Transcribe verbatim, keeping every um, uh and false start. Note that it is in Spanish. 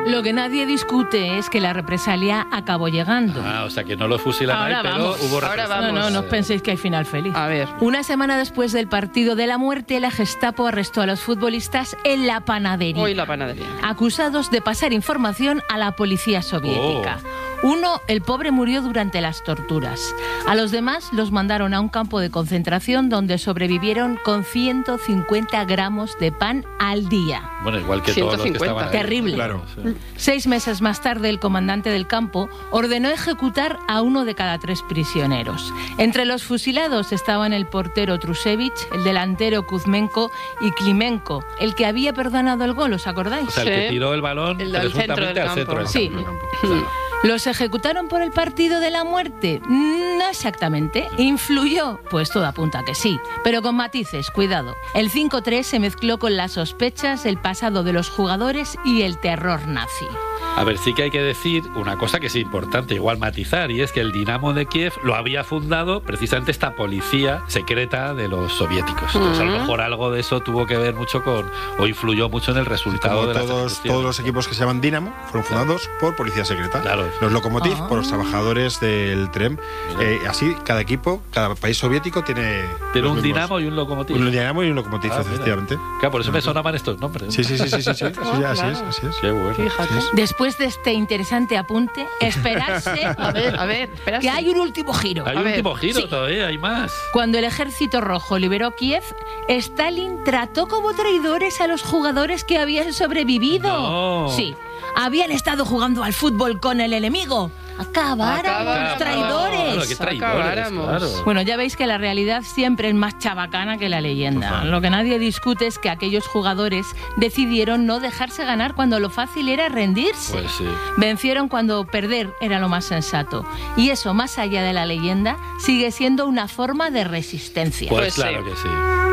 Lo que nadie discute es que la represalia acabó llegando. Ah, o sea que no lo fusilan ahí, pero vamos. hubo Ahora represalia. vamos. No, no, no os penséis que hay final feliz. A ver. Una semana después del partido de la muerte, la Gestapo arrestó a los futbolistas en la panadería. Hoy la panadería. Acusados de pasar información a la policía soviética. Oh. Uno, el pobre, murió durante las torturas. A los demás los mandaron a un campo de concentración donde sobrevivieron con ciento cincuenta gramos de pan al día. Bueno, igual que todos los que estaban ahí. Terrible. Claro, sí. Seis meses más tarde, el comandante del campo ordenó ejecutar a uno de cada tres prisioneros. Entre los fusilados estaban el portero Trusevich, el delantero Kuzmenko y Klimenko, el que había perdonado el gol, ¿os acordáis? O sea, el que tiró el balón El del centro presuntamente del al centro del Sí. campo. Claro. ¿Los ejecutaron por el partido de la muerte? No exactamente. ¿Influyó? Pues todo apunta a que sí, pero con matices, cuidado. El cinco tres se mezcló con las sospechas, el pasado de los jugadores y el terror nazi. A ver, sí que hay que decir una cosa que es importante, igual matizar, y es que el Dinamo de Kiev lo había fundado precisamente esta policía secreta de los soviéticos. Entonces, a lo mejor algo de eso tuvo que ver mucho con, o influyó mucho en el resultado Como de las todos, ejecuciones. todos los equipos que se llaman Dinamo fueron fundados por policía secreta. Claro. Los Lokomotiv Ah. por los trabajadores del tren. Eh, así, cada equipo, cada país soviético tiene. Tiene los un mismos. Dinamo y un Lokomotiv. Un Dinamo y un Lokomotiv, Ah, mira. efectivamente. Claro, por eso me sonaban estos nombres. Sí, sí, sí, sí, sí, sí. Sí, Ah, así es, claro. así es. Qué bueno. Fíjate. Después de este interesante apunte, esperarse A ver, a ver, espera. que hay un último giro. Hay A un ver, último giro sí. todavía, hay más. Cuando el ejército rojo liberó Kiev, Stalin trató como traidores a los jugadores que habían sobrevivido. No. Sí, habían estado jugando al fútbol con el enemigo. Acabáramos, Acabáramos. traidores. Claro, qué traidores, Acabáramos. claro. Bueno, ya veis que la realidad siempre es más chabacana que la leyenda. Total. Lo que nadie discute es que aquellos jugadores decidieron no dejarse ganar cuando lo fácil era rendirse. Pues sí. Vencieron cuando perder era lo más sensato. Y eso, más allá de la leyenda, sigue siendo una forma de resistencia. Pues, Pues sí. claro que sí.